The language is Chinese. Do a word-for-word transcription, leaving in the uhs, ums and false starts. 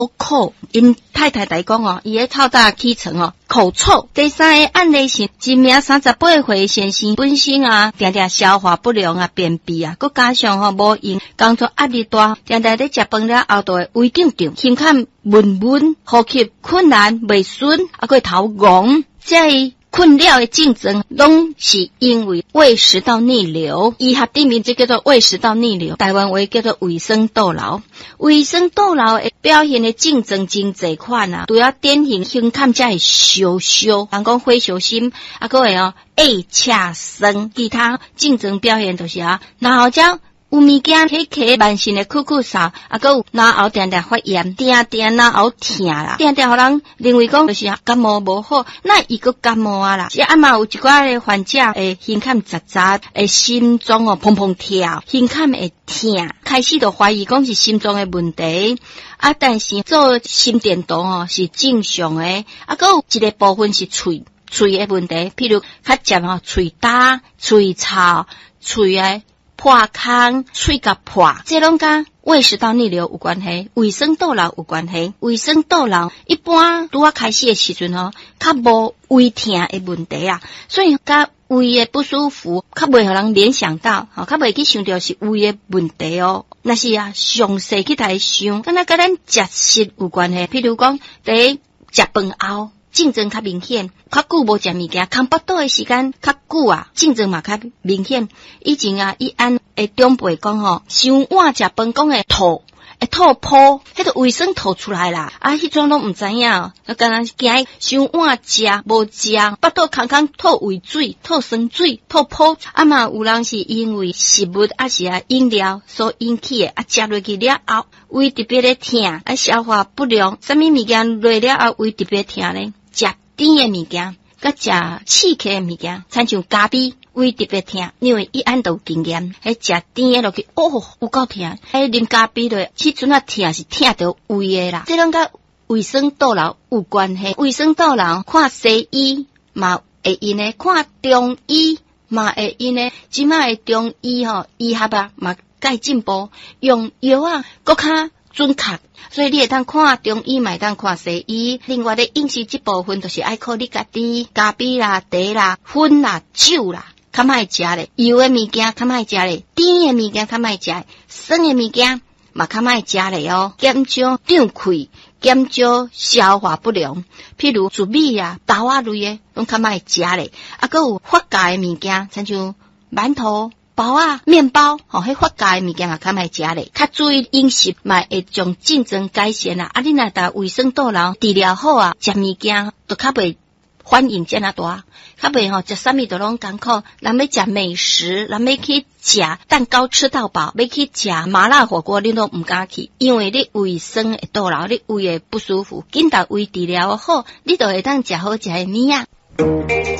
口，因太太来讲哦，伊个透早起床哦，口臭。第三个案例是一名三十八岁先生，本身啊，常常消化不良啊，便秘啊，佮加上吼无用，工作压力大，常常咧食饭了后都会胃胀胀，心坎闷闷，呼吸困难，袂顺，啊，佮头晕，这困扰的症状拢是因为胃食道逆流，医学底名就叫做胃食道逆流，台湾话叫做胃酸倒流。胃酸倒流的表现的症状真侪款啊，除了典型胸坎才会烧烧，人讲火烧心，啊，佮会哦胃恰酸，其他症状表现就是啊，然后才有物件起起慢性的酷酷嗽，啊，佮有脑喉定定发炎，定定脑喉疼啦，定定互人认为讲就是感冒无好，那伊个感冒啊啦，是啊嘛有一寡的患者诶，心坎扎扎，诶，心脏哦砰砰跳，心坎会疼，开始就怀疑讲是心脏的问题，啊，但是做心电图哦是正常的，啊，佮有一个部分是喙喙的问题，譬如较尖哦，喙焦、喙臭、喙诶。破空、喙甲破，这拢甲胃食道逆流有关系，胃酸倒流有关系。胃酸倒流一般拄啊开始的时阵吼，较无胃疼的问题啊，所以甲胃的不舒服，较袂互人联想到，吼，较袂去想到是胃的问题哦。若是啊，详细去来想，敢若甲咱食食有关系，譬如讲，第一食饭后。症状较明显，较久无食物件，空腹肚的时间较久啊，症状嘛较明显。以前啊，伊按诶长辈讲吼，伤晚食饭讲会吐，会吐泡，迄个胃酸吐出来啦。啊，迄种拢毋知影，啊，敢若惊伤晚食无食，腹肚空空吐胃水、吐酸水、吐泡。啊嘛，有人是因为食物啊是啊饮料所引起的，啊食落去了后，胃特别的疼，啊消化不良，啥物物件落了后胃特别疼咧。食甜的物件，甲食刺激的物件，亲像咖啡，胃特别疼，因为伊按都有经验，迄食甜的落去，哦，有够疼，迄啉咖啡落，迄阵啊疼是疼到胃的啦，这拢甲胃酸倒流有关系。胃酸倒流，看西医嘛会用的，看中医嘛会用的，即卖的中医吼，医学啊嘛介进步，用药啊搁较准确。所以你会当看中医，嘛会当看西医。另外咧，饮食这部分就是爱靠你家己，咖啡啦、茶啦、粉啦、酒啦，较莫食咧。油的物件较莫食咧，甜的物件较莫食，酸的物件嘛较莫食咧哦。减少胀气，减少消化不良，譬如糯米啊、豆啊类的，拢较莫食咧。啊，搁有发酵的物件，亲像馒头。包啊，面包，吼、哦，迄发酵的物件嘛，较莫食咧。较注意饮食，嘛会将症状改善啦。啊，你若达胃酸倒流治疗好啊，食物件都较袂反应遮尔大，较袂吼食啥物都拢艰苦。咱要食美食，咱要去食蛋糕吃到饱，要去食麻辣火锅，你都毋敢去，因为你胃酸会倒流，你胃会不舒服。紧达胃治疗好，你就会当食好食的物啊。